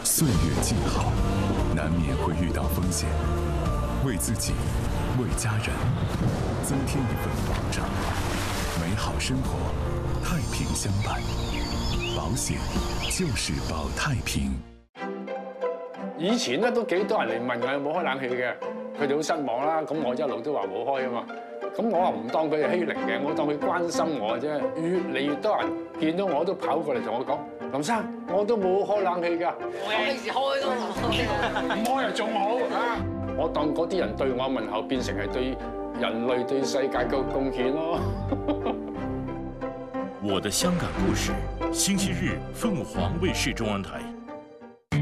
岁月静好，难免会遇到风险，为自己，为家人，增添一份保障。美好生活，太平相伴。保險就是保太平。 以前咧都幾多人嚟問我有冇開冷氣嘅，佢哋好失望啦。咁我一路都話冇開啊嘛。咁我話唔當佢係欺凌嘅，我當佢關心我啫。越嚟越多人見到我都跑過嚟同我講：林生，我都冇開冷氣㗎。 我幾時開都唔開又仲好啊！我當嗰啲人對我問候變成係對人類對世界嘅貢獻咯。 我的香港故事，星期日凤凰卫視中文台。